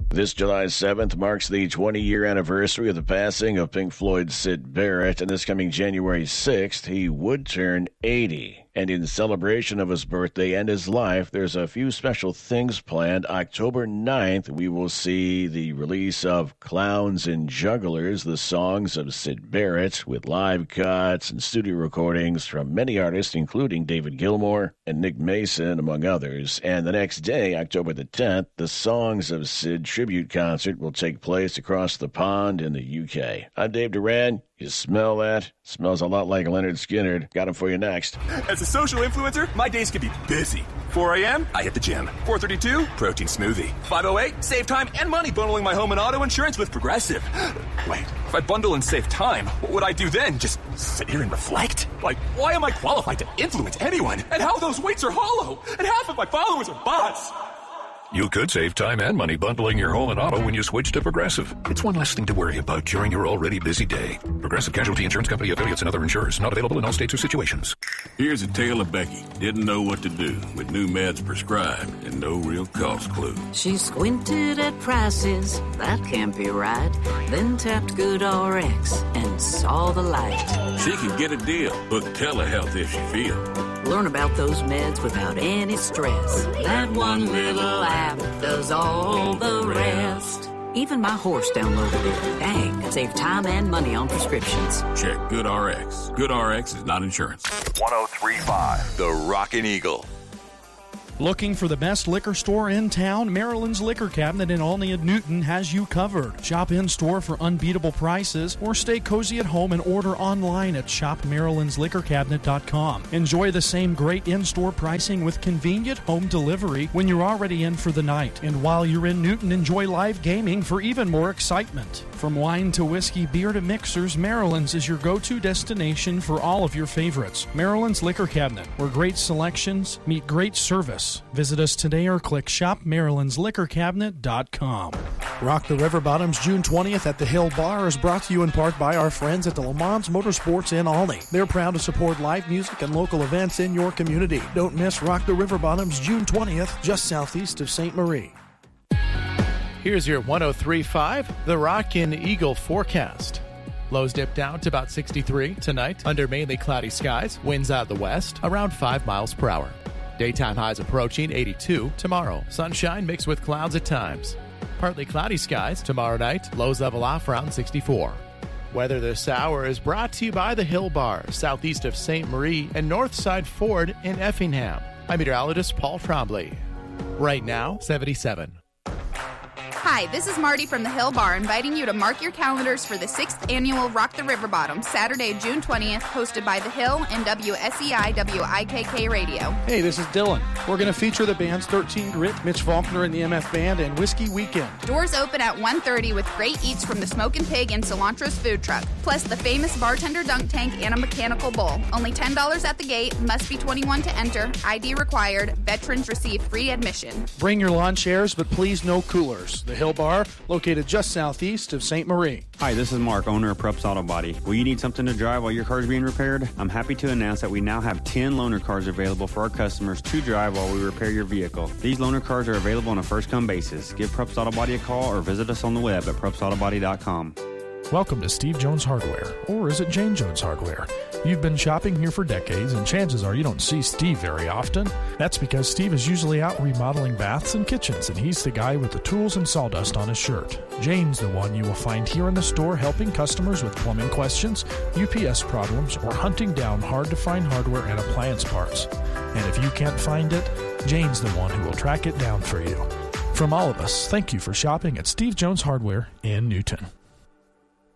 This July 7th marks the 20-year anniversary of the passing of Pink Floyd's Syd Barrett, and this coming January 6th, he would turn 80. And in celebration of his birthday and his life, there's a few special things planned. October 9th, we will see the release of Clowns and Jugglers, the songs of Syd Barrett, with live cuts and studio recordings from many artists, including David Gilmour and Nick Mason, among others. And the next day, October the 10th, the Songs of Syd tribute concert will take place across the pond in the UK. I'm Dave Duran. You smell that? Smells a lot like Leonard Skinner. Got him for you next. As a social influencer, my days can be busy. 4 a.m., I hit the gym. 4:32, protein smoothie. 5:08, save time and money bundling my home and auto insurance with Progressive. Wait, if I bundle and save time, what would I do then? Just sit here and reflect? Like, why am I qualified to influence anyone? And how those weights are hollow? And half of my followers are bots? You could save time and money bundling your home and auto when you switch to Progressive. It's one less thing to worry about during your already busy day. Progressive Casualty Insurance Company, affiliates, and other insurers. Not available in all states or situations. Here's a tale of Becky. Didn't know what to do with new meds prescribed and no real cost clue. She squinted at prices, that can't be right. Then tapped GoodRx and saw the light. She can get a deal. Book telehealth if she feels. Learn about those meds without any stress. That one little app does all the rest. Even my horse downloaded it. Dang, save time and money on prescriptions. Check GoodRx. GoodRx is not insurance. 103.5 The Rockin' Eagle. Looking for the best liquor store in town? Maryland's Liquor Cabinet in Olney and Newton has you covered. Shop in-store for unbeatable prices or stay cozy at home and order online at shopmarylandsliquorcabinet.com. Enjoy the same great in-store pricing with convenient home delivery when you're already in for the night. And while you're in Newton, enjoy live gaming for even more excitement. From wine to whiskey, beer to mixers, Maryland's is your go-to destination for all of your favorites. Maryland's Liquor Cabinet, where great selections meet great service. Visit us today or click shopmarylandsliquorcabinet.com. Rock the River Bottoms June 20th at the Hill Bar is brought to you in part by our friends at the Le Mans Motorsports in Olney. They're proud to support live music and local events in your community. Don't miss Rock the River Bottoms June 20th, just southeast of St. Marie. Here's your 103.5 The Rockin' Eagle forecast. Lows dip down to about 63 tonight under mainly cloudy skies. Winds out of the west around 5 miles per hour. Daytime highs approaching 82 tomorrow. Sunshine mixed with clouds at times. Partly cloudy skies tomorrow night. Lows level off around 64. Weather this hour is brought to you by the Hill Bar, southeast of St. Marie and Northside Ford in Effingham. I'm meteorologist Paul Trombley. Right now, 77. Hi, this is Marty from the Hill Bar, inviting you to mark your calendars for the 6th annual Rock the River Bottom, Saturday, June 20th, hosted by The Hill and WSEI WIKK Radio. Hey, this is Dylan. We're going to feature the bands 13 Grit, Mitch Faulkner and the MF Band, and Whiskey Weekend. Doors open at 1:30 with great eats from the Smokin' Pig and Cilantro's food truck, plus the famous bartender dunk tank and a mechanical bull. Only $10 at the gate, must be 21 to enter, ID required, veterans receive free admission. Bring your lawn chairs, but please no coolers. The Hill Bar, located just southeast of St. Marie. Hi, this is Mark, owner of Prups Auto Body. Will you need something to drive while your car is being repaired? I'm happy to announce that we now have 10 loaner cars available for our customers to drive while we repair your vehicle. These loaner cars are available on a first-come basis. Give Prups Auto Body a call or visit us on the web at prupsautobody.com. Welcome to Steve Jones Hardware, or is it Jane Jones Hardware? You've been shopping here for decades, and chances are you don't see Steve very often. That's because Steve is usually out remodeling baths and kitchens, and he's the guy with the tools and sawdust on his shirt. Jane's the one you will find here in the store helping customers with plumbing questions, UPS problems, or hunting down hard-to-find hardware and appliance parts. And if you can't find it, Jane's the one who will track it down for you. From all of us, thank you for shopping at Steve Jones Hardware in Newton.